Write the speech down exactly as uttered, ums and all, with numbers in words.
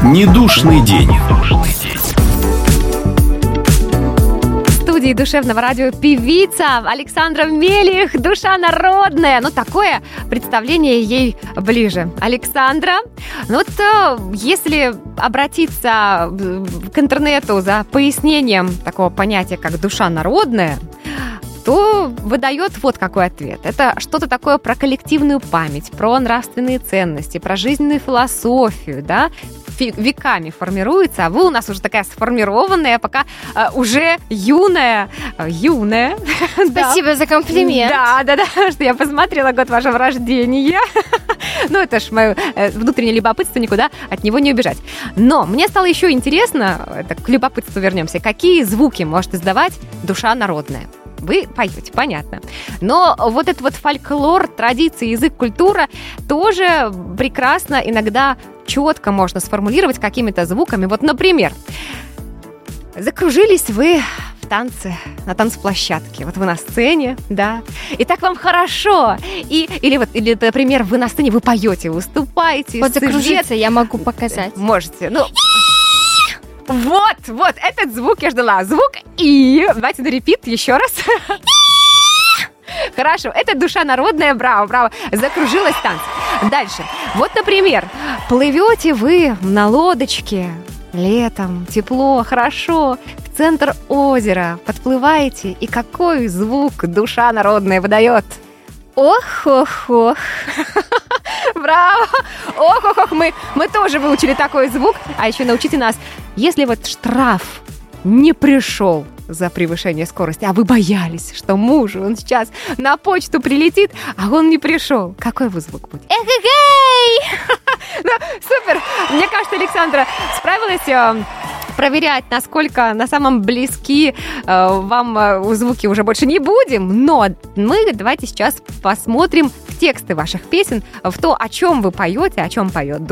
Недушный день. В студии душевного радио певица Александра Мелих, душа народная. Ну, такое представление ей ближе. Александра, ну вот если обратиться к интернету за пояснением такого понятия, как душа народная, то выдает вот какой ответ. Это что-то такое про коллективную память, про нравственные ценности, про жизненную философию, да, веками формируется, а вы у нас уже такая сформированная, пока э, уже юная, э, юная. Спасибо за комплимент. Да, да, да, что я посмотрела год вашего рождения. Ну, это ж мое внутреннее любопытство, никуда от него не убежать. Но мне стало еще интересно, это к любопытству вернемся, какие звуки может издавать душа народная. Вы поете, понятно. Но вот этот вот фольклор, традиции, язык, культура тоже прекрасно иногда четко можно сформулировать какими-то звуками. Вот, например, закружились вы в танце, на танцплощадке. Вот вы на сцене, да, и так вам хорошо. И, или, вот, или, например, вы на сцене, вы поете, выступаете. Вот закружиться я могу показать. Можете, ну... Вот, вот, этот звук я ждала. Звук И. Давайте на репит еще раз. Хорошо, это душа народная, браво, браво. Закружилась танц. Дальше. Вот, например, плывете вы на лодочке летом, тепло, хорошо, в центр озера, подплываете, и какой звук душа народная выдает? Ох-ох-ох. Браво! Ох-ох-ох, мы, мы тоже выучили такой звук. А еще научите нас, если вот штраф не пришел за превышение скорости, а вы боялись, что мужу он сейчас на почту прилетит, а он не пришел, какой вы звук будет? Эх-эй! Ну, супер! Мне кажется, Александра справилась проверять, насколько на самом близки э, вам э, звуки уже больше не будем, но мы давайте сейчас посмотрим в тексты ваших песен, в то, о чем вы поете, о чем поет